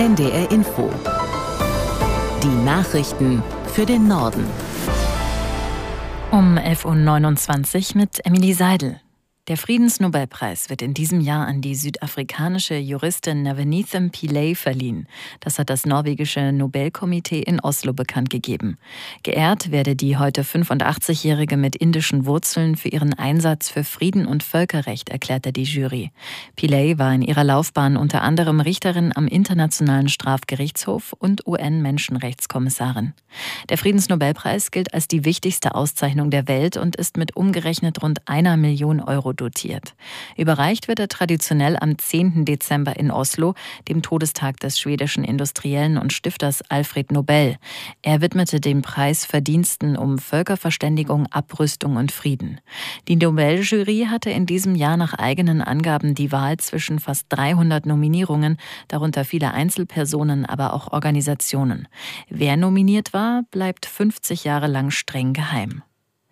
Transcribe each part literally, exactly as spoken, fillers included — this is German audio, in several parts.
N D R Info. Die Nachrichten für den Norden. Um elf Uhr neunundzwanzig mit Emily Seidel. Der Friedensnobelpreis wird in diesem Jahr an die südafrikanische Juristin Navnithem Pillay verliehen. Das hat das norwegische Nobelkomitee in Oslo bekannt gegeben. Geehrt werde die heute fünfundachtzigjährige mit indischen Wurzeln für ihren Einsatz für Frieden und Völkerrecht, erklärte die Jury. Pillay war in ihrer Laufbahn unter anderem Richterin am Internationalen Strafgerichtshof und U N-Menschenrechtskommissarin. Der Friedensnobelpreis gilt als die wichtigste Auszeichnung der Welt und ist mit umgerechnet rund einer Million Euro dotiert. Überreicht wird er traditionell am zehnten Dezember in Oslo, dem Todestag des schwedischen Industriellen und Stifters Alfred Nobel. Er widmete den Preis Verdiensten um Völkerverständigung, Abrüstung und Frieden. Die Nobeljury hatte in diesem Jahr nach eigenen Angaben die Wahl zwischen fast dreihundert Nominierungen, darunter viele Einzelpersonen, aber auch Organisationen. Wer nominiert war, bleibt fünfzig Jahre lang streng geheim.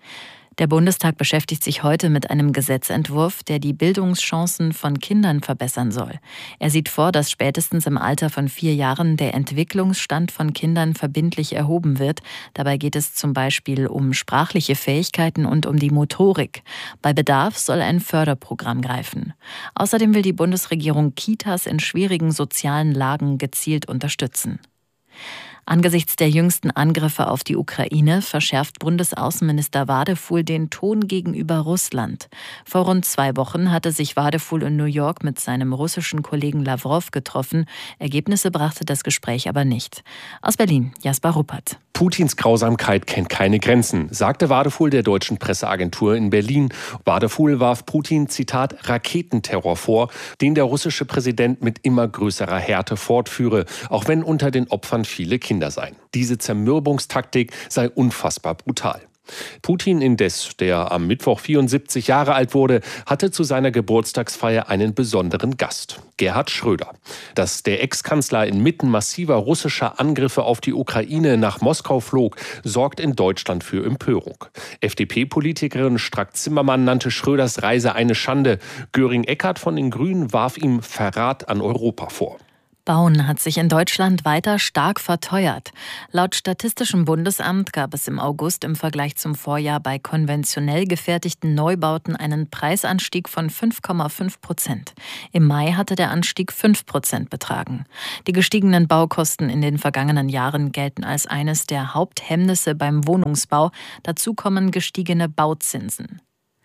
Der Bundestag beschäftigt sich heute mit einem Gesetzentwurf, der die Bildungschancen von Kindern verbessern soll. Er sieht vor, dass spätestens im Alter von vier Jahren der Entwicklungsstand von Kindern verbindlich erhoben wird. Dabei geht es zum Beispiel um sprachliche Fähigkeiten und um die Motorik. Bei Bedarf soll ein Förderprogramm greifen. Außerdem will die Bundesregierung Kitas in schwierigen sozialen Lagen gezielt unterstützen. Angesichts der jüngsten Angriffe auf die Ukraine verschärft Bundesaußenminister Wadefuhl den Ton gegenüber Russland. Vor rund zwei Wochen hatte sich Wadefuhl in New York mit seinem russischen Kollegen Lawrow getroffen. Ergebnisse brachte das Gespräch aber nicht. Aus Berlin, Jasper Ruppert. Putins Grausamkeit kennt keine Grenzen, sagte Wadefuhl der deutschen Presseagentur in Berlin. Wadefuhl warf Putin, Zitat, Raketenterror vor, den der russische Präsident mit immer größerer Härte fortführe, auch wenn unter den Opfern viele Kinder seien. Diese Zermürbungstaktik sei unfassbar brutal. Putin indes, der am Mittwoch vierundsiebzig Jahre alt wurde, hatte zu seiner Geburtstagsfeier einen besonderen Gast, Gerhard Schröder. Dass der Ex-Kanzler inmitten massiver russischer Angriffe auf die Ukraine nach Moskau flog, sorgt in Deutschland für Empörung. F D P-Politikerin Strack-Zimmermann nannte Schröders Reise eine Schande. Göring-Eckardt von den Grünen warf ihm Verrat an Europa vor. Bauen hat sich in Deutschland weiter stark verteuert. Laut Statistischem Bundesamt gab es im August im Vergleich zum Vorjahr bei konventionell gefertigten Neubauten einen Preisanstieg von fünf Komma fünf Prozent. Im Mai hatte der Anstieg fünf Prozent betragen. Die gestiegenen Baukosten in den vergangenen Jahren gelten als eines der Haupthemmnisse beim Wohnungsbau. Dazu kommen gestiegene Bauzinsen.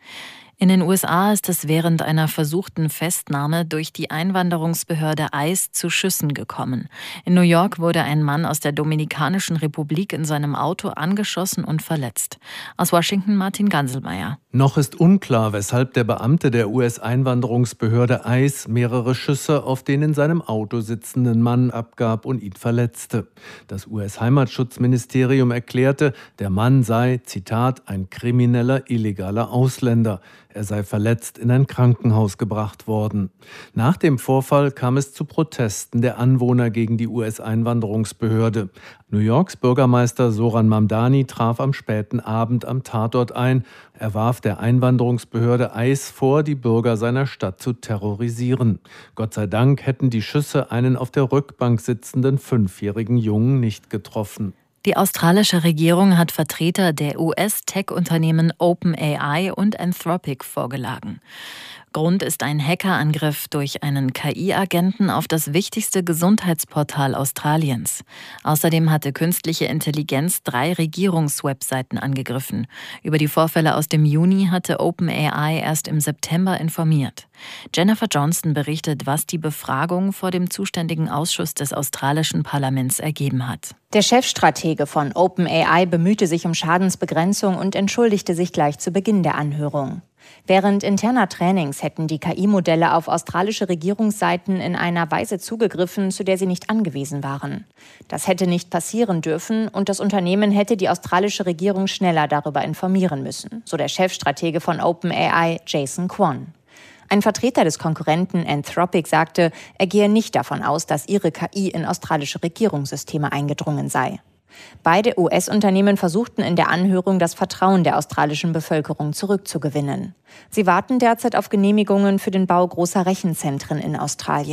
In den U S A ist es während einer versuchten Festnahme durch die Einwanderungsbehörde ICE zu Schüssen gekommen. In New York wurde ein Mann aus der Dominikanischen Republik in seinem Auto angeschossen und verletzt. Aus Washington Martin Ganselmeier. Noch ist unklar, weshalb der Beamte der U S-Einwanderungsbehörde ICE mehrere Schüsse auf den in seinem Auto sitzenden Mann abgab und ihn verletzte. Das U S-Heimatschutzministerium erklärte, der Mann sei, Zitat, ein krimineller, illegaler Ausländer. Er sei verletzt in ein Krankenhaus gebracht worden. Nach dem Vorfall kam es zu Protesten der Anwohner gegen die U S-Einwanderungsbehörde. New Yorks Bürgermeister Zoran Mamdani traf am späten Abend am Tatort ein. Er warf der Einwanderungsbehörde ICE vor, die Bürger seiner Stadt zu terrorisieren. Gott sei Dank hätten die Schüsse einen auf der Rückbank sitzenden fünfjährigen Jungen nicht getroffen. Die australische Regierung hat Vertreter der U S-Tech-Unternehmen OpenAI und Anthropic vorgeladen. Grund ist ein Hackerangriff durch einen K I-Agenten auf das wichtigste Gesundheitsportal Australiens. Außerdem hatte künstliche Intelligenz drei Regierungswebseiten angegriffen. Über die Vorfälle aus dem Juni hatte OpenAI erst im September informiert. Jennifer Johnston berichtet, was die Befragung vor dem zuständigen Ausschuss des australischen Parlaments ergeben hat. Der Chefstratege von OpenAI bemühte sich um Schadensbegrenzung und entschuldigte sich gleich zu Beginn der Anhörung. Während interner Trainings hätten die K I-Modelle auf australische Regierungsseiten in einer Weise zugegriffen, zu der sie nicht angewiesen waren. Das hätte nicht passieren dürfen und das Unternehmen hätte die australische Regierung schneller darüber informieren müssen, so der Chefstratege von OpenAI, Jason Kwon. Ein Vertreter des Konkurrenten Anthropic sagte, er gehe nicht davon aus, dass ihre K I in australische Regierungssysteme eingedrungen sei. Beide U S-Unternehmen versuchten in der Anhörung, das Vertrauen der australischen Bevölkerung zurückzugewinnen. Sie warten derzeit auf Genehmigungen für den Bau großer Rechenzentren in Australien.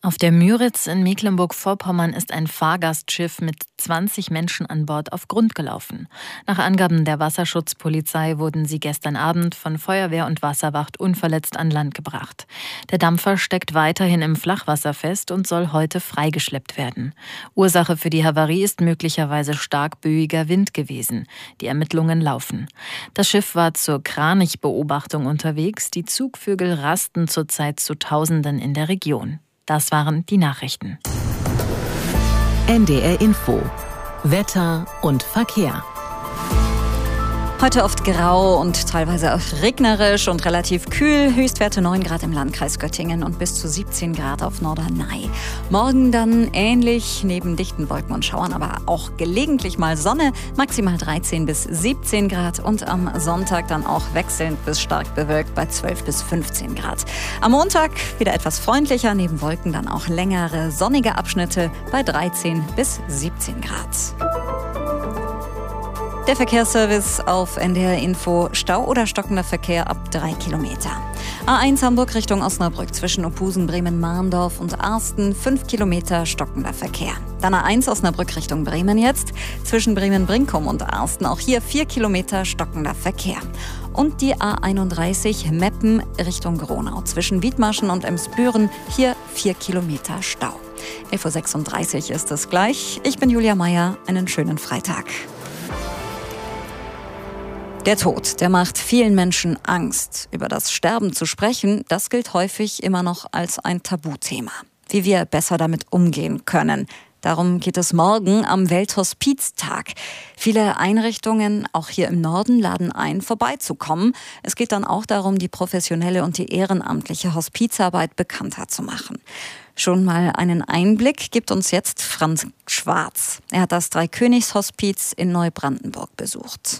Auf der Müritz in Mecklenburg-Vorpommern ist ein Fahrgastschiff mit zwanzig Menschen an Bord auf Grund gelaufen. Nach Angaben der Wasserschutzpolizei wurden sie gestern Abend von Feuerwehr und Wasserwacht unverletzt an Land gebracht. Der Dampfer steckt weiterhin im Flachwasser fest und soll heute freigeschleppt werden. Ursache für die Havarie ist möglicherweise stark böiger Wind gewesen. Die Ermittlungen laufen. Das Schiff war zur Kranichbeobachtung unterwegs. Die Zugvögel rasten zurzeit zu Tausenden in der Region. Das waren die Nachrichten. N D R Info. Wetter und Verkehr. Heute oft grau und teilweise auch regnerisch und relativ kühl. Höchstwerte neun Grad im Landkreis Göttingen und bis zu siebzehn Grad auf Norderney. Morgen dann ähnlich, neben dichten Wolken und Schauern, aber auch gelegentlich mal Sonne. Maximal dreizehn bis siebzehn Grad und am Sonntag dann auch wechselnd bis stark bewölkt bei zwölf bis fünfzehn Grad. Am Montag wieder etwas freundlicher, neben Wolken dann auch längere sonnige Abschnitte bei dreizehn bis siebzehn Grad. Der Verkehrsservice auf N D R Info. Stau oder stockender Verkehr ab drei Kilometer. A eins Hamburg Richtung Osnabrück zwischen Opusen, Bremen, Mahndorf und Arsten. fünf Kilometer stockender Verkehr. Dann A eins Osnabrück Richtung Bremen jetzt. Zwischen Bremen-Brinkum und Arsten. Auch hier vier Kilometer stockender Verkehr. Und die A einunddreißig Meppen Richtung Gronau. Zwischen Wiedmarschen und Emsbüren. Hier vier Kilometer Stau. elf Uhr sechsunddreißig ist es gleich. Ich bin Julia Meyer. Einen schönen Freitag. Der Tod, der macht vielen Menschen Angst. Über das Sterben zu sprechen, das gilt häufig immer noch als ein Tabuthema. Wie wir besser damit umgehen können. Darum geht es morgen am Welthospiztag. Viele Einrichtungen, auch hier im Norden, laden ein, vorbeizukommen. Es geht dann auch darum, die professionelle und die ehrenamtliche Hospizarbeit bekannter zu machen. Schon mal einen Einblick gibt uns jetzt Franz Schwarz. Er hat das Dreikönigshospiz in Neubrandenburg besucht.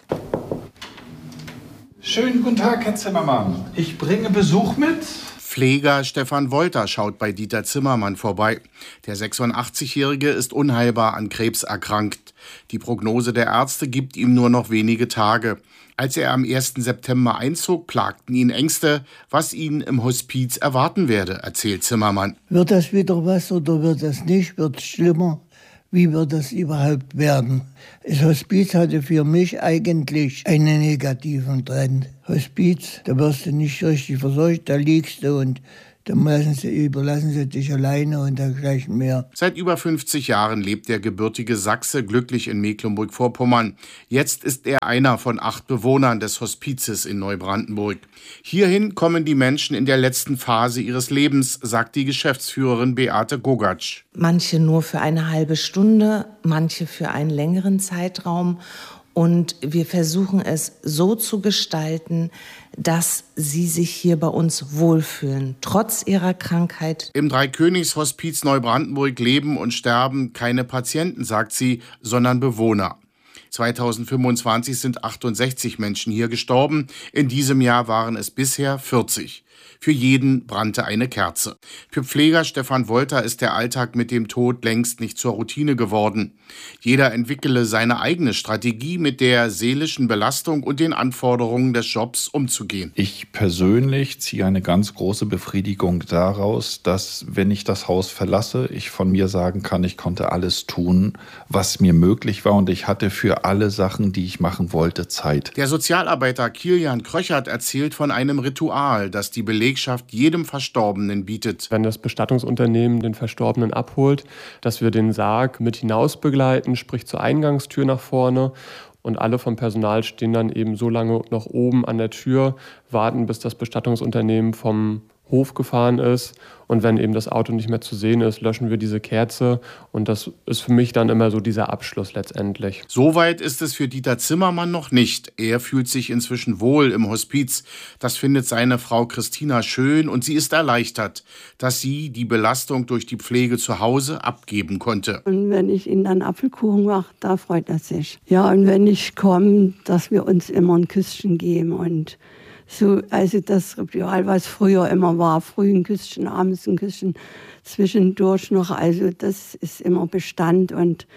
Schönen guten Tag, Herr Zimmermann. Ich bringe Besuch mit. Pfleger Stefan Wolter schaut bei Dieter Zimmermann vorbei. Der sechsundachtzigjährige ist unheilbar an Krebs erkrankt. Die Prognose der Ärzte gibt ihm nur noch wenige Tage. Als er am ersten September einzog, plagten ihn Ängste, was ihn im Hospiz erwarten werde, erzählt Zimmermann. Wird das wieder was oder wird das nicht? Wird es schlimmer? Wie wird das überhaupt werden? Das Hospiz hatte für mich eigentlich einen negativen Trend. Hospiz, da wirst du nicht richtig versorgt, da liegst du und dann lassen sie, überlassen sie dich alleine und dergleichen mehr. Seit über fünfzig Jahren lebt der gebürtige Sachse glücklich in Mecklenburg-Vorpommern. Jetzt ist er einer von acht Bewohnern des Hospizes in Neubrandenburg. Hierhin kommen die Menschen in der letzten Phase ihres Lebens, sagt die Geschäftsführerin Beate Gogatsch. Manche nur für eine halbe Stunde, manche für einen längeren Zeitraum. Und wir versuchen es so zu gestalten, dass sie sich hier bei uns wohlfühlen, trotz ihrer Krankheit. Im Dreikönigshospiz Neubrandenburg leben und sterben keine Patienten, sagt sie, sondern Bewohner. zweitausendfünfundzwanzig sind achtundsechzig Menschen hier gestorben. In diesem Jahr waren es bisher vierzig. Für jeden brannte eine Kerze. Für Pfleger Stefan Wolter ist der Alltag mit dem Tod längst nicht zur Routine geworden. Jeder entwickele seine eigene Strategie, mit der seelischen Belastung und den Anforderungen des Jobs umzugehen. Ich persönlich ziehe eine ganz große Befriedigung daraus, dass, wenn ich das Haus verlasse, ich von mir sagen kann, ich konnte alles tun, was mir möglich war und ich hatte für alle Sachen, die ich machen wollte, Zeit. Der Sozialarbeiter Kilian Kröchert erzählt von einem Ritual, das die Belegschaft jedem Verstorbenen bietet. Wenn das Bestattungsunternehmen den Verstorbenen abholt, dass wir den Sarg mit hinaus begleiten, sprich zur Eingangstür nach vorne. Und alle vom Personal stehen dann eben so lange noch oben an der Tür, warten, bis das Bestattungsunternehmen vom Hof gefahren ist. Und wenn eben das Auto nicht mehr zu sehen ist, löschen wir diese Kerze. Und das ist für mich dann immer so dieser Abschluss letztendlich. Soweit ist es für Dieter Zimmermann noch nicht. Er fühlt sich inzwischen wohl im Hospiz. Das findet seine Frau Christina schön und sie ist erleichtert, dass sie die Belastung durch die Pflege zu Hause abgeben konnte. Und wenn ich ihnen dann Apfelkuchen mache, da freut er sich. Ja, und wenn ich komme, dass wir uns immer ein Küsschen geben und so, also das Ritual, was früher immer war, früh ein Küsschen, abends ein Küsschen, zwischendurch noch, also das ist immer Bestand und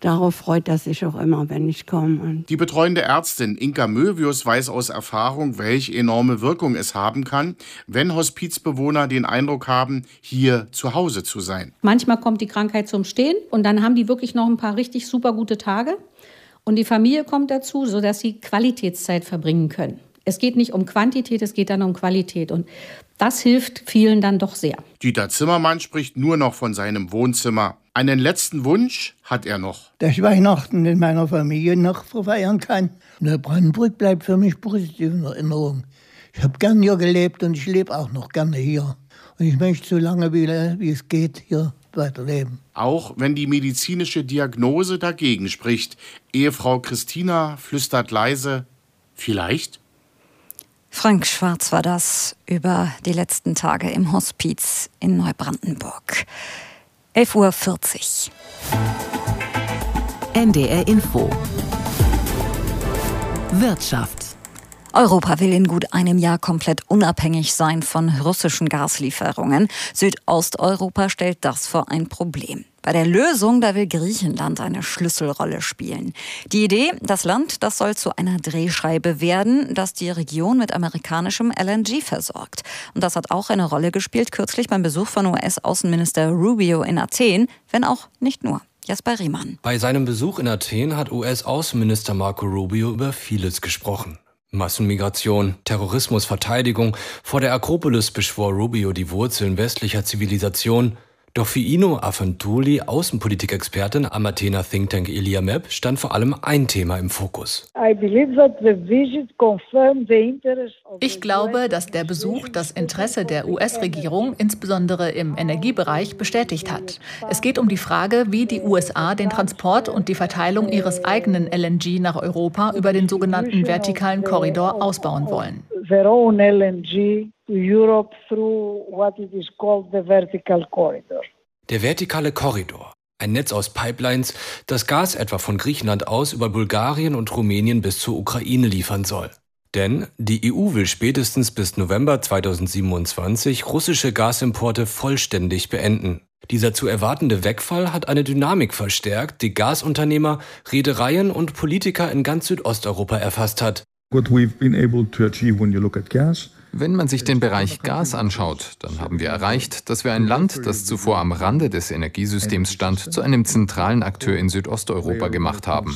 darauf freut er sich auch immer, wenn ich komme. Und die betreuende Ärztin Inka Mövius weiß aus Erfahrung, welche enorme Wirkung es haben kann, wenn Hospizbewohner den Eindruck haben, hier zu Hause zu sein. Manchmal kommt die Krankheit zum Stehen und dann haben die wirklich noch ein paar richtig super gute Tage. Und die Familie kommt dazu, sodass sie Qualitätszeit verbringen können. Es geht nicht um Quantität, es geht dann um Qualität. Und das hilft vielen dann doch sehr. Dieter Zimmermann spricht nur noch von seinem Wohnzimmer. Einen letzten Wunsch hat er noch. Dass ich Weihnachten mit meiner Familie noch feiern kann. Neubrandenburg bleibt für mich positiv in Erinnerung. Ich habe gern hier gelebt und ich lebe auch noch gerne hier. Und ich möchte so lange, wie, wie es geht, hier weiterleben. Auch wenn die medizinische Diagnose dagegen spricht. Ehefrau Christina flüstert leise, vielleicht? Frank Schwarz war das über die letzten Tage im Hospiz in Neubrandenburg. elf Uhr vierzig. N D R Info. Wirtschaft. Europa will in gut einem Jahr komplett unabhängig sein von russischen Gaslieferungen. Südosteuropa stellt das vor ein Problem. Bei der Lösung, da will Griechenland eine Schlüsselrolle spielen. Die Idee, das Land, das soll zu einer Drehscheibe werden, das die Region mit amerikanischem L N G versorgt. Und das hat auch eine Rolle gespielt kürzlich beim Besuch von U S-Außenminister Rubio in Athen, wenn auch nicht nur. Jesper Riemann. Bei seinem Besuch in Athen hat U S-Außenminister Marco Rubio über vieles gesprochen. Massenmigration, Terrorismus, Verteidigung. Vor der Akropolis beschwor Rubio die Wurzeln westlicher Zivilisation. Doch für Ino Afantouli, Außenpolitikexpertin am Athener Think Tank Iliamep, stand vor allem ein Thema im Fokus. Ich glaube, dass der Besuch das Interesse der U S-Regierung insbesondere im Energiebereich bestätigt hat. Es geht um die Frage, wie die U S A den Transport und die Verteilung ihres eigenen L N G nach Europa über den sogenannten vertikalen Korridor ausbauen wollen. Europe through what it is called the vertical corridor. Der vertikale Korridor, ein Netz aus Pipelines, das Gas etwa von Griechenland aus über Bulgarien und Rumänien bis zur Ukraine liefern soll. Denn die E U will spätestens bis November zweitausendsiebenundzwanzig russische Gasimporte vollständig beenden. Dieser zu erwartende Wegfall hat eine Dynamik verstärkt, die Gasunternehmer, Reedereien und Politiker in ganz Südosteuropa erfasst hat. What we've been able to achieve when you look at gas. Wenn man sich den Bereich Gas anschaut, dann haben wir erreicht, dass wir ein Land, das zuvor am Rande des Energiesystems stand, zu einem zentralen Akteur in Südosteuropa gemacht haben.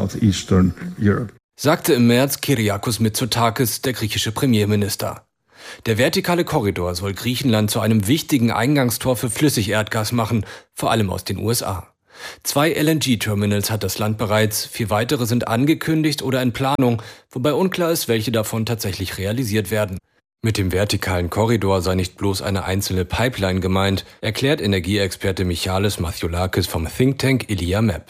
Sagte im März Kyriakos Mitsotakis, der griechische Premierminister. Der vertikale Korridor soll Griechenland zu einem wichtigen Eingangstor für Flüssigerdgas machen, vor allem aus den U S A. Zwei L N G-Terminals hat das Land bereits, vier weitere sind angekündigt oder in Planung, wobei unklar ist, welche davon tatsächlich realisiert werden. Mit dem vertikalen Korridor sei nicht bloß eine einzelne Pipeline gemeint, erklärt Energieexperte Michalis Mathiolakis vom Think Tank Iliamep.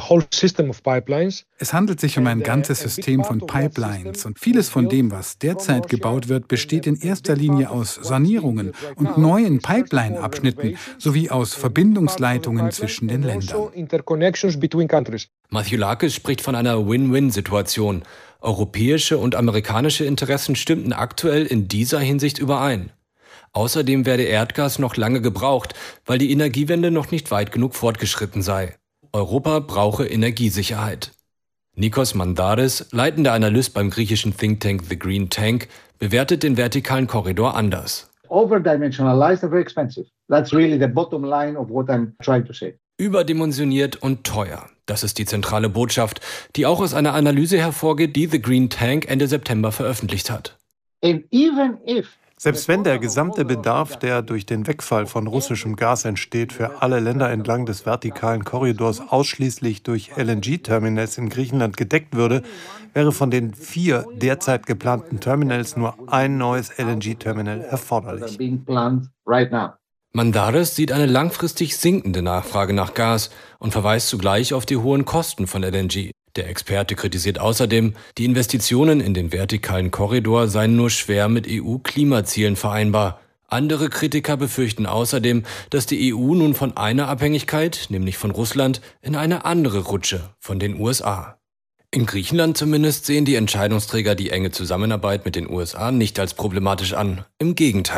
Es handelt sich um ein ganzes System von Pipelines und vieles von dem, was derzeit gebaut wird, besteht in erster Linie aus Sanierungen und neuen Pipeline-Abschnitten sowie aus Verbindungsleitungen zwischen den Ländern. Mathiolakis spricht von einer Win-Win-Situation. Europäische und amerikanische Interessen stimmten aktuell in dieser Hinsicht überein. Außerdem werde Erdgas noch lange gebraucht, weil die Energiewende noch nicht weit genug fortgeschritten sei. Europa brauche Energiesicherheit. Nikos Mandaris, leitender Analyst beim griechischen Think Tank The Green Tank, bewertet den vertikalen Korridor anders. Overdimensionalized and very expensive. That's really the bottom line of what I'm trying to say. Überdimensioniert und teuer. Das ist die zentrale Botschaft, die auch aus einer Analyse hervorgeht, die The Green Tank Ende September veröffentlicht hat. Selbst wenn der gesamte Bedarf, der durch den Wegfall von russischem Gas entsteht, für alle Länder entlang des vertikalen Korridors ausschließlich durch L N G-Terminals in Griechenland gedeckt würde, wäre von den vier derzeit geplanten Terminals nur ein neues L N G-Terminal erforderlich. Mandaris sieht eine langfristig sinkende Nachfrage nach Gas und verweist zugleich auf die hohen Kosten von L N G. Der Experte kritisiert außerdem, die Investitionen in den vertikalen Korridor seien nur schwer mit E U-Klimazielen vereinbar. Andere Kritiker befürchten außerdem, dass die E U nun von einer Abhängigkeit, nämlich von Russland, in eine andere rutsche, von den U S A. In Griechenland zumindest sehen die Entscheidungsträger die enge Zusammenarbeit mit den U S A nicht als problematisch an. Im Gegenteil.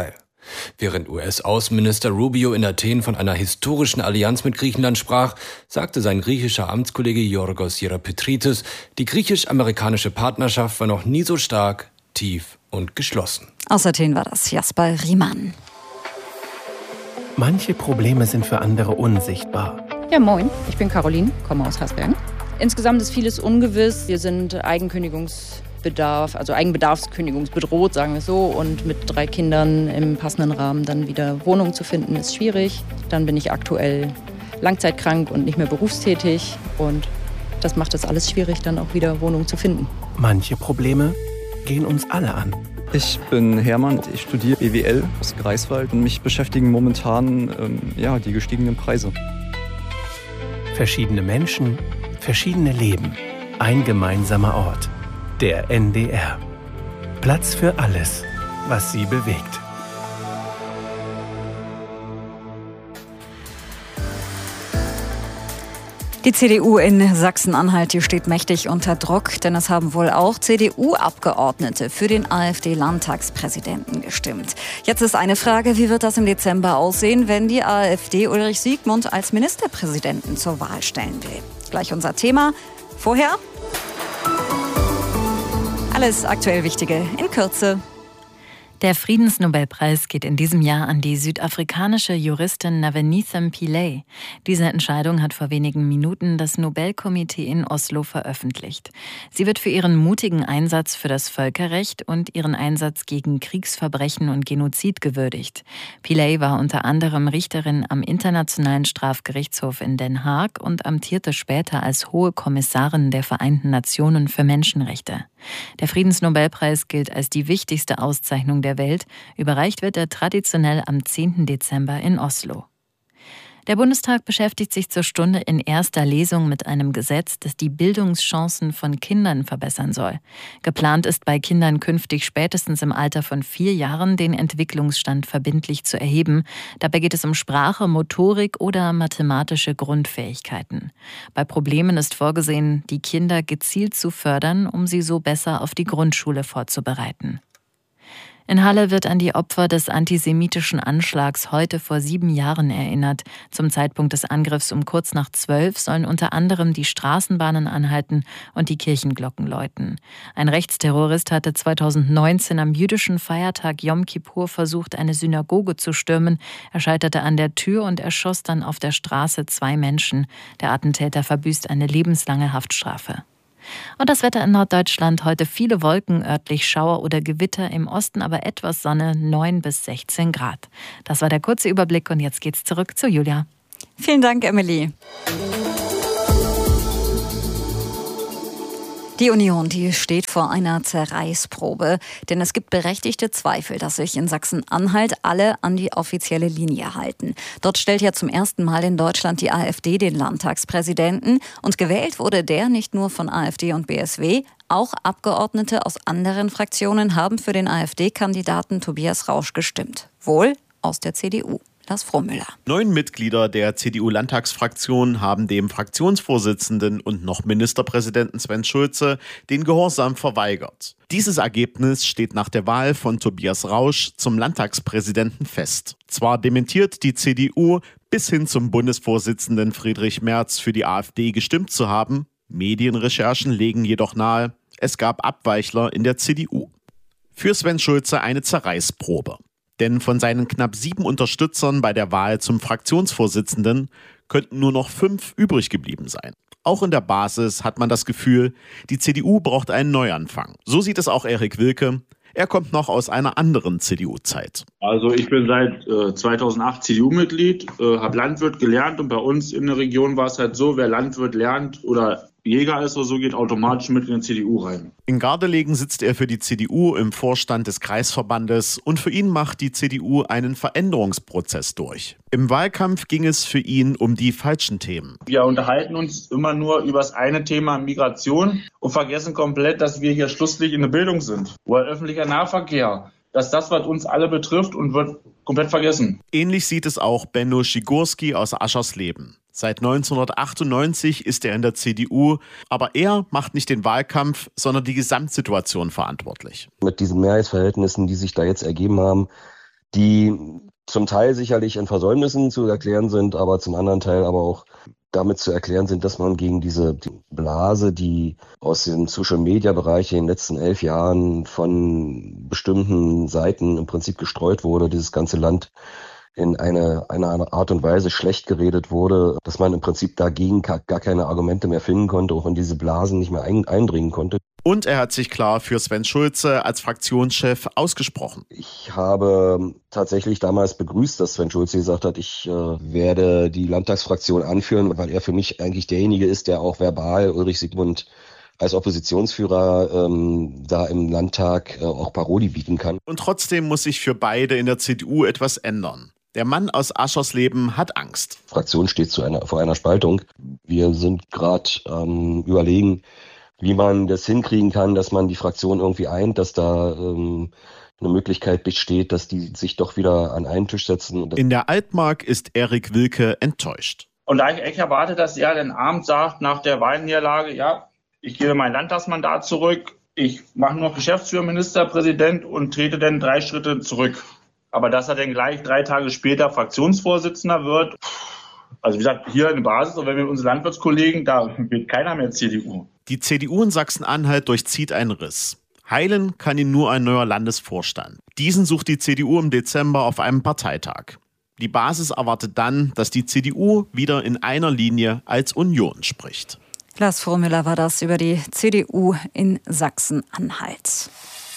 Während U S-Außenminister Rubio in Athen von einer historischen Allianz mit Griechenland sprach, sagte sein griechischer Amtskollege Yorgos Hierapetridis, die griechisch-amerikanische Partnerschaft war noch nie so stark, tief und geschlossen. Aus Athen war das Jasper Riemann. Manche Probleme sind für andere unsichtbar. Ja, moin, ich bin Caroline, komme aus Hasbergen. Insgesamt ist vieles ungewiss. Wir sind Eigenkündigungsbedarf, also Eigenbedarfskündigungsbedroht, sagen wir so. Und mit drei Kindern im passenden Rahmen dann wieder Wohnung zu finden, ist schwierig. Dann bin ich aktuell langzeitkrank und nicht mehr berufstätig. Und das macht es alles schwierig, dann auch wieder Wohnung zu finden. Manche Probleme gehen uns alle an. Ich bin Hermann, ich studiere B W L aus Greifswald und mich beschäftigen momentan ähm, ja, die gestiegenen Preise. Verschiedene Menschen, verschiedene Leben, ein gemeinsamer Ort. Der N D R. Platz für alles, was Sie bewegt. Die C D U in Sachsen-Anhalt, die steht mächtig unter Druck, denn es haben wohl auch C D U-Abgeordnete für den AfD-Landtagspräsidenten gestimmt. Jetzt ist eine Frage, wie wird das im Dezember aussehen, wenn die AfD Ulrich Siegmund als Ministerpräsidenten zur Wahl stellen will? Gleich unser Thema. Vorher alles aktuell Wichtige in Kürze. Der Friedensnobelpreis geht in diesem Jahr an die südafrikanische Juristin Navenithem Pillay. Diese Entscheidung hat vor wenigen Minuten das Nobelkomitee in Oslo veröffentlicht. Sie wird für ihren mutigen Einsatz für das Völkerrecht und ihren Einsatz gegen Kriegsverbrechen und Genozid gewürdigt. Pillay war unter anderem Richterin am Internationalen Strafgerichtshof in Den Haag und amtierte später als Hohe Kommissarin der Vereinten Nationen für Menschenrechte. Der Friedensnobelpreis gilt als die wichtigste Auszeichnung der Welt. Überreicht wird er traditionell am zehnten Dezember in Oslo. Der Bundestag beschäftigt sich zur Stunde in erster Lesung mit einem Gesetz, das die Bildungschancen von Kindern verbessern soll. Geplant ist bei Kindern künftig spätestens im Alter von vier Jahren den Entwicklungsstand verbindlich zu erheben. Dabei geht es um Sprache, Motorik oder mathematische Grundfähigkeiten. Bei Problemen ist vorgesehen, die Kinder gezielt zu fördern, um sie so besser auf die Grundschule vorzubereiten. In Halle wird an die Opfer des antisemitischen Anschlags heute vor sieben Jahren erinnert. Zum Zeitpunkt des Angriffs um kurz nach zwölf sollen unter anderem die Straßenbahnen anhalten und die Kirchenglocken läuten. Ein Rechtsterrorist hatte zweitausendneunzehn am jüdischen Feiertag Yom Kippur versucht, eine Synagoge zu stürmen. Er scheiterte an der Tür und erschoss dann auf der Straße zwei Menschen. Der Attentäter verbüßt eine lebenslange Haftstrafe. Und das Wetter in Norddeutschland: heute viele Wolken, örtlich Schauer oder Gewitter, im Osten aber etwas Sonne, neun bis sechzehn Grad. Das war der kurze Überblick und jetzt geht's zurück zu Julia. Vielen Dank, Emily. Die Union, die steht vor einer Zerreißprobe, denn es gibt berechtigte Zweifel, dass sich in Sachsen-Anhalt alle an die offizielle Linie halten. Dort stellt ja zum ersten Mal in Deutschland die AfD den Landtagspräsidenten und gewählt wurde der nicht nur von AfD und B S W, auch Abgeordnete aus anderen Fraktionen haben für den AfD-Kandidaten Tobias Rausch gestimmt, wohl aus der C D U. Lars Frommüller. Neun Mitglieder der C D U-Landtagsfraktion haben dem Fraktionsvorsitzenden und noch Ministerpräsidenten Sven Schulze den Gehorsam verweigert. Dieses Ergebnis steht nach der Wahl von Tobias Rausch zum Landtagspräsidenten fest. Zwar dementiert die C D U bis hin zum Bundesvorsitzenden Friedrich Merz für die AfD gestimmt zu haben, Medienrecherchen legen jedoch nahe, es gab Abweichler in der C D U. Für Sven Schulze eine Zerreißprobe. Denn von seinen knapp sieben Unterstützern bei der Wahl zum Fraktionsvorsitzenden könnten nur noch fünf übrig geblieben sein. Auch in der Basis hat man das Gefühl, die C D U braucht einen Neuanfang. So sieht es auch Erik Wilke. Er kommt noch aus einer anderen C D U-Zeit. Also ich bin seit äh, zweitausendacht C D U-Mitglied, äh, habe Landwirt gelernt und bei uns in der Region war es halt so, wer Landwirt lernt oder Jäger ist oder so, geht automatisch mit in die C D U rein. In Gardelegen sitzt er für die C D U im Vorstand des Kreisverbandes und für ihn macht die C D U einen Veränderungsprozess durch. Im Wahlkampf ging es für ihn um die falschen Themen. Wir unterhalten uns immer nur über das eine Thema Migration und vergessen komplett, dass wir hier schlusslich in der Bildung sind. Oder öffentlicher Nahverkehr. Dass das, was uns alle betrifft, und wird komplett vergessen. Ähnlich sieht es auch Benno Schigurski aus Aschersleben. Seit neunzehnhundertachtundneunzig ist er in der C D U, aber er macht nicht den Wahlkampf, sondern die Gesamtsituation verantwortlich. Mit diesen Mehrheitsverhältnissen, die sich da jetzt ergeben haben, die zum Teil sicherlich in Versäumnissen zu erklären sind, aber zum anderen Teil aber auch damit zu erklären sind, dass man gegen diese Blase, die aus dem Social-Media-Bereich in den letzten elf Jahren von bestimmten Seiten im Prinzip gestreut wurde, dieses ganze Land in eine, eine Art und Weise schlecht geredet wurde, dass man im Prinzip dagegen gar keine Argumente mehr finden konnte, auch in diese Blasen nicht mehr ein, eindringen konnte. Und er hat sich klar für Sven Schulze als Fraktionschef ausgesprochen. Ich habe tatsächlich damals begrüßt, dass Sven Schulze gesagt hat, ich äh, werde die Landtagsfraktion anführen, weil er für mich eigentlich derjenige ist, der auch verbal Ulrich Siegmund als Oppositionsführer ähm, da im Landtag äh, auch Paroli bieten kann. Und trotzdem muss sich für beide in der C D U etwas ändern. Der Mann aus Aschersleben hat Angst. Die Fraktion steht zu einer, vor einer Spaltung. Wir sind gerade ähm, überlegen, wie man das hinkriegen kann, dass man die Fraktion irgendwie eint, dass da ähm, eine Möglichkeit besteht, dass die sich doch wieder an einen Tisch setzen. In der Altmark ist Erik Wilke enttäuscht. Und da ich echt erwarte, dass er den Abend sagt, nach der Wahlniederlage, ja, ich gebe mein Landtagsmandat zurück, ich mache nur noch Geschäftsführer, Ministerpräsident und trete dann drei Schritte zurück. Aber dass er dann gleich drei Tage später Fraktionsvorsitzender wird, also wie gesagt, hier in der Basis, und wenn wir unsere Landwirtskollegen, da wird keiner mehr C D U. Die C D U in Sachsen-Anhalt durchzieht einen Riss. Heilen kann ihn nur ein neuer Landesvorstand. Diesen sucht die C D U im Dezember auf einem Parteitag. Die Basis erwartet dann, dass die C D U wieder in einer Linie als Union spricht. Lars Frohmüller war das über die C D U in Sachsen-Anhalt.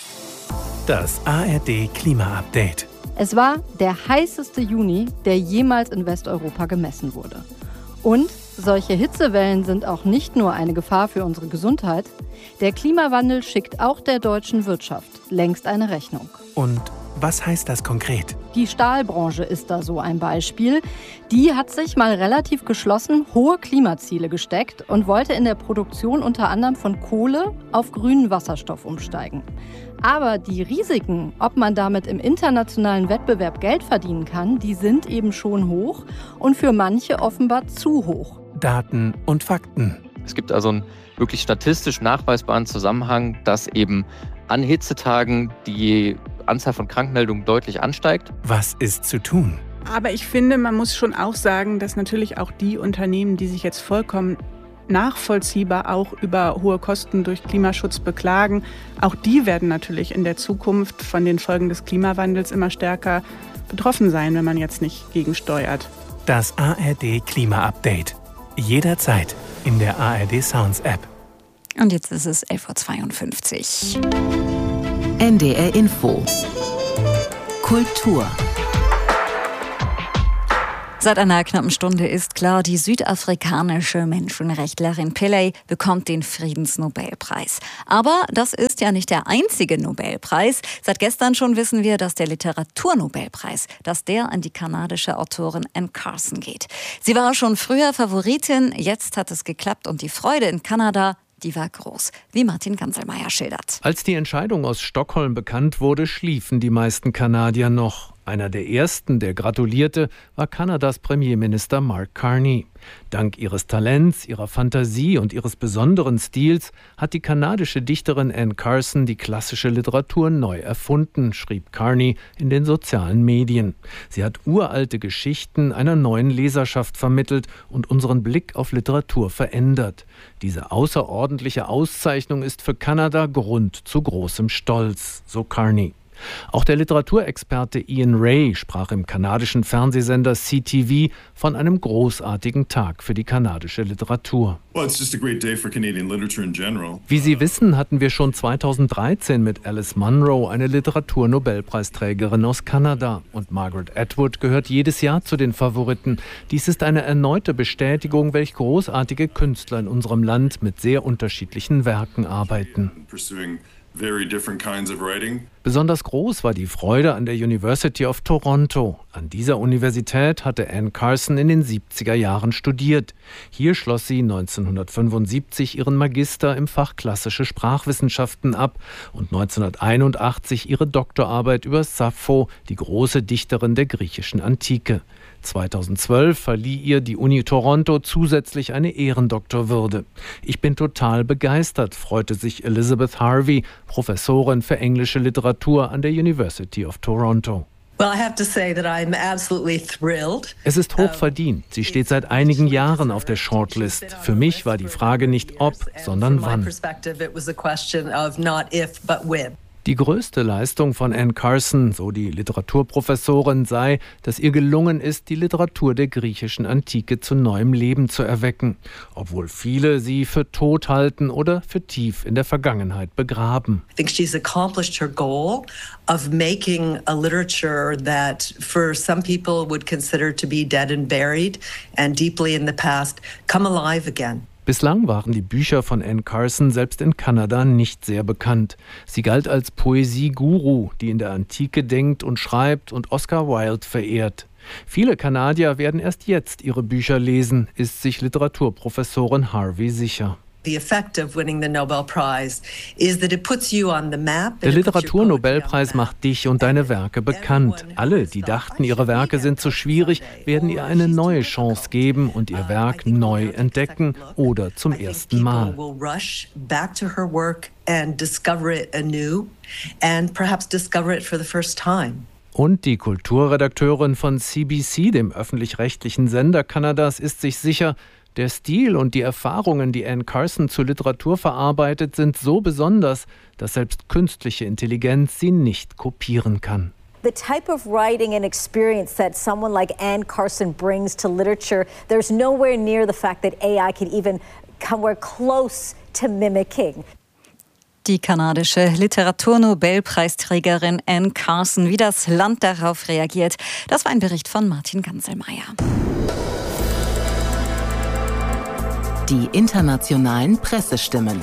Das A R D Klima-Update. Es war der heißeste Juni, der jemals in Westeuropa gemessen wurde. Und solche Hitzewellen sind auch nicht nur eine Gefahr für unsere Gesundheit. Der Klimawandel schickt auch der deutschen Wirtschaft längst eine Rechnung. Und was heißt das konkret? Die Stahlbranche ist da so ein Beispiel. Die hat sich mal relativ geschlossen hohe Klimaziele gesteckt und wollte in der Produktion unter anderem von Kohle auf grünen Wasserstoff umsteigen. Aber die Risiken, ob man damit im internationalen Wettbewerb Geld verdienen kann, die sind eben schon hoch und für manche offenbar zu hoch. Daten und Fakten. Es gibt also einen wirklich statistisch nachweisbaren Zusammenhang, dass eben an Hitzetagen die Anzahl von Krankmeldungen deutlich ansteigt. Was ist zu tun? Aber ich finde, man muss schon auch sagen, dass natürlich auch die Unternehmen, die sich jetzt vollkommen nachvollziehbar auch über hohe Kosten durch Klimaschutz beklagen, auch die werden natürlich in der Zukunft von den Folgen des Klimawandels immer stärker betroffen sein, wenn man jetzt nicht gegensteuert. Das A R D Klima-Update. Jederzeit in der A R D Sounds App. Und jetzt ist es elf Uhr zweiundfünfzig. N D R Info. Kultur. Seit einer knappen Stunde ist klar, die südafrikanische Menschenrechtlerin Pillay bekommt den Friedensnobelpreis. Aber das ist ja nicht der einzige Nobelpreis. Seit gestern schon wissen wir, dass der Literaturnobelpreis, dass der an die kanadische Autorin Anne Carson geht. Sie war schon früher Favoritin, jetzt hat es geklappt und die Freude in Kanada, die war groß, wie Martin Ganselmeier schildert. Als die Entscheidung aus Stockholm bekannt wurde, schliefen die meisten Kanadier noch. Einer der ersten, der gratulierte, war Kanadas Premierminister Mark Carney. Dank ihres Talents, ihrer Fantasie und ihres besonderen Stils hat die kanadische Dichterin Anne Carson die klassische Literatur neu erfunden, schrieb Carney in den sozialen Medien. Sie hat uralte Geschichten einer neuen Leserschaft vermittelt und unseren Blick auf Literatur verändert. Diese außerordentliche Auszeichnung ist für Kanada Grund zu großem Stolz, so Carney. Auch der Literaturexperte Ian Ray sprach im kanadischen Fernsehsender C T V von einem großartigen Tag für die kanadische Literatur. Wie Sie wissen, hatten wir schon zweitausenddreizehn mit Alice Munro eine Literaturnobelpreisträgerin aus Kanada. Und Margaret Atwood gehört jedes Jahr zu den Favoriten. Dies ist eine erneute Bestätigung, welch großartige Künstler in unserem Land mit sehr unterschiedlichen Werken arbeiten. Besonders groß war die Freude an der University of Toronto. An dieser Universität hatte Anne Carson in den siebziger Jahren studiert. Hier schloss sie neunzehnhundertfünfundsiebzig ihren Magister im Fach Klassische Sprachwissenschaften ab und neunzehnhunderteinundachtzig ihre Doktorarbeit über Sappho, die große Dichterin der griechischen Antike. zweitausendzwölf verlieh ihr die Uni Toronto zusätzlich eine Ehrendoktorwürde. Ich bin total begeistert, freute sich Elizabeth Harvey, Professorin für englische Literatur an der University of Toronto. Es ist hoch verdient. Sie steht seit einigen Jahren auf der Shortlist. Für mich war die Frage nicht ob, sondern wann. Die größte Leistung von Anne Carson, so die Literaturprofessorin, sei, dass ihr gelungen ist, die Literatur der griechischen Antike zu neuem Leben zu erwecken, obwohl viele sie für tot halten oder für tief in der Vergangenheit begraben. I think she's accomplished her goal of making a literature that for some people would consider to be dead and buried and deeply in the past come alive again. Bislang waren die Bücher von Anne Carson selbst in Kanada nicht sehr bekannt. Sie galt als Poesie-Guru, die in der Antike denkt und schreibt und Oscar Wilde verehrt. Viele Kanadier werden erst jetzt ihre Bücher lesen, ist sich Literaturprofessorin Harvey sicher. Der Literaturnobelpreis macht dich und deine Werke bekannt. Alle, die dachten, ihre Werke sind zu schwierig, werden ihr eine neue Chance geben und ihr Werk neu entdecken oder zum ersten Mal. Und die Kulturredakteurin von C B C, dem öffentlich-rechtlichen Sender Kanadas, ist sich sicher, der Stil und die Erfahrungen, die Anne Carson zur Literatur verarbeitet, sind so besonders, dass selbst künstliche Intelligenz sie nicht kopieren kann. The type of writing and experience that someone like Anne Carson brings to literature, there's nowhere near the fact that A I can even come close to mimicking. Die kanadische Literaturnobelpreisträgerin Anne Carson, wie das Land darauf reagiert. Das war ein Bericht von Martin Ganselmeier. Die internationalen Pressestimmen.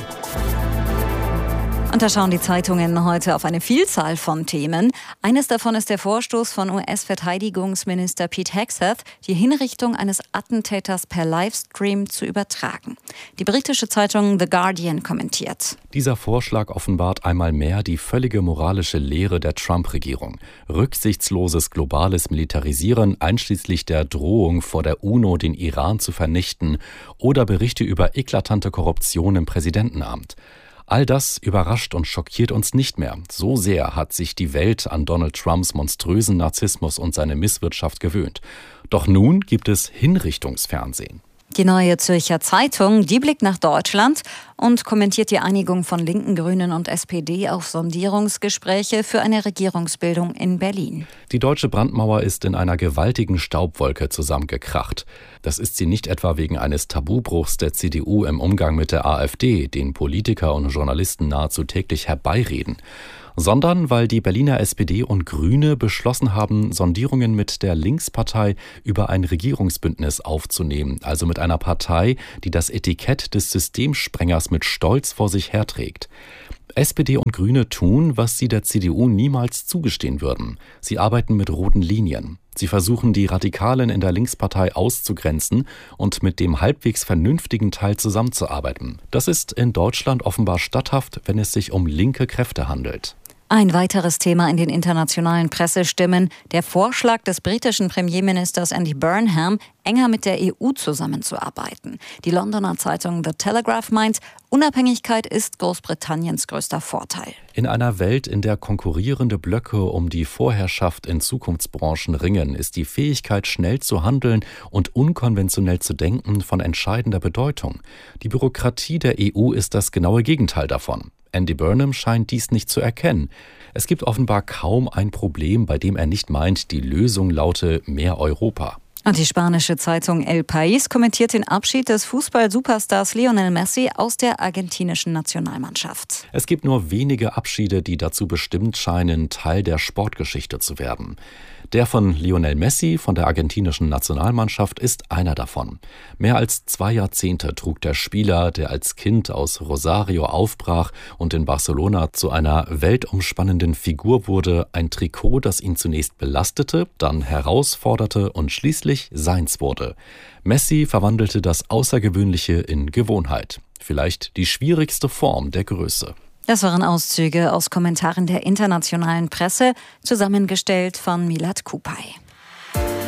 Und da schauen die Zeitungen heute auf eine Vielzahl von Themen. Eines davon ist der Vorstoß von U S-Verteidigungsminister Pete Hegseth, die Hinrichtung eines Attentäters per Livestream zu übertragen. Die britische Zeitung The Guardian kommentiert: Dieser Vorschlag offenbart einmal mehr die völlige moralische Lehre der Trump-Regierung. Rücksichtsloses globales Militarisieren, einschließlich der Drohung vor der UNO, den Iran zu vernichten, oder Berichte über eklatante Korruption im Präsidentenamt. All das überrascht und schockiert uns nicht mehr. So sehr hat sich die Welt an Donald Trumps monströsen Narzissmus und seine Misswirtschaft gewöhnt. Doch nun gibt es Hinrichtungsfernsehen. Die Neue Zürcher Zeitung, die blickt nach Deutschland und kommentiert die Einigung von Linken, Grünen und S P D auf Sondierungsgespräche für eine Regierungsbildung in Berlin. Die deutsche Brandmauer ist in einer gewaltigen Staubwolke zusammengekracht. Das ist sie nicht etwa wegen eines Tabubruchs der C D U im Umgang mit der AfD, den Politiker und Journalisten nahezu täglich herbeireden, sondern weil die Berliner S P D und Grüne beschlossen haben, Sondierungen mit der Linkspartei über ein Regierungsbündnis aufzunehmen, also mit einer Partei, die das Etikett des Systemsprengers mit Stolz vor sich herträgt. S P D und Grüne tun, was sie der C D U niemals zugestehen würden. Sie arbeiten mit roten Linien. Sie versuchen, die Radikalen in der Linkspartei auszugrenzen und mit dem halbwegs vernünftigen Teil zusammenzuarbeiten. Das ist in Deutschland offenbar statthaft, wenn es sich um linke Kräfte handelt. Ein weiteres Thema in den internationalen Pressestimmen: der Vorschlag des britischen Premierministers Andy Burnham, enger mit der E U zusammenzuarbeiten. Die Londoner Zeitung The Telegraph meint, Unabhängigkeit ist Großbritanniens größter Vorteil. In einer Welt, in der konkurrierende Blöcke um die Vorherrschaft in Zukunftsbranchen ringen, ist die Fähigkeit, schnell zu handeln und unkonventionell zu denken, von entscheidender Bedeutung. Die Bürokratie der E U ist das genaue Gegenteil davon. Andy Burnham scheint dies nicht zu erkennen. Es gibt offenbar kaum ein Problem, bei dem er nicht meint, die Lösung laute mehr Europa. Und die spanische Zeitung El País kommentiert den Abschied des Fußball-Superstars Lionel Messi aus der argentinischen Nationalmannschaft. Es gibt nur wenige Abschiede, die dazu bestimmt scheinen, Teil der Sportgeschichte zu werden. Der von Lionel Messi von der argentinischen Nationalmannschaft ist einer davon. Mehr als zwei Jahrzehnte trug der Spieler, der als Kind aus Rosario aufbrach und in Barcelona zu einer weltumspannenden Figur wurde, ein Trikot, das ihn zunächst belastete, dann herausforderte und schließlich seins wurde. Messi verwandelte das Außergewöhnliche in Gewohnheit. Vielleicht die schwierigste Form der Größe. Das waren Auszüge aus Kommentaren der internationalen Presse, zusammengestellt von Milad Kupay.